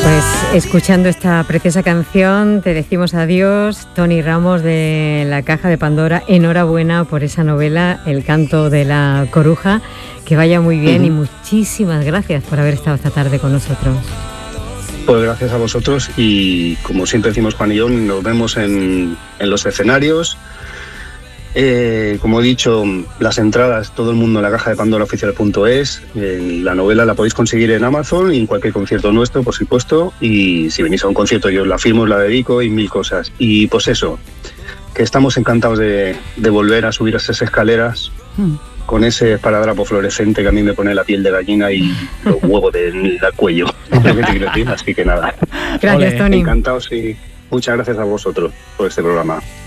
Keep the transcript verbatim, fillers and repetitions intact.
Pues escuchando esta preciosa canción te decimos adiós, Toni Ramos de La Caja de Pandora. Enhorabuena por esa novela, El canto de la coruja. Que vaya muy bien. Uh-huh. Y muchísimas gracias por haber estado esta tarde con nosotros. Pues gracias a vosotros y como siempre decimos Juan y yo, nos vemos en, en los escenarios. Eh, como he dicho, las entradas, todo el mundo en la caja de Pandora oficial punto es. Eh, la novela la podéis conseguir en Amazon y en cualquier concierto nuestro, por supuesto. Y si venís a un concierto yo os la firmo, os la dedico y mil cosas. Y pues eso, que estamos encantados de, de volver a subir esas escaleras mm. con ese esparadrapo fluorescente que a mí me pone la piel de gallina y los huevos del cuello. Así que nada. Gracias, Toni. Encantados y muchas gracias a vosotros por este programa.